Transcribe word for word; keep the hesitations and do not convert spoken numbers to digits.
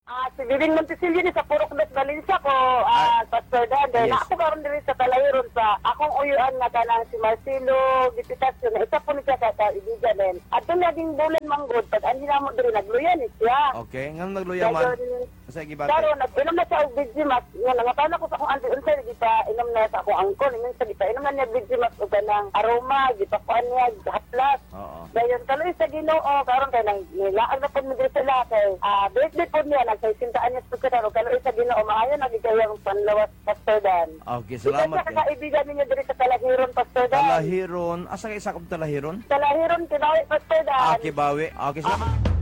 Ah, si Bibing Montesilio ni sa Purok Dos Valencia ko, ah, Pastor Dan. Dahil Yes. ako karon diri sa Talahiron sa akong uyuan nga kanang si Marcelo Dipitasyon na isa po ni siya sa kaibigan din. At doon naging bulan manggod, pag andi na mo diri nagluyan ni siya. Okay, ngano nagluya man? Dayon, Sa gibate. Pero nag-inom na siya og Vigimax. Nga nangatana ko sa akong auntie unsa di pa inom na sa akong angkon, inom sa di pa inom na niya Vigimax ug kanang aroma, di pa kuan niya haplas. Oo. Dayon kaloy sa Ginoo karon kay nang nilaag na pud mi diri sila kay ah birthday pud niya nagsintaan niya pud karon kaloy sa Ginoo maayo na gikayang panlawas Pastor Dan. Okay, salamat. Ito sa kaibigan ninyo diri sa Talahiron Pastor Dan. Talahiron. Asa kay sakop Talahiron? Talahiron kinawi Pastor Dan. Ah, Kibawi. Okay, salamat.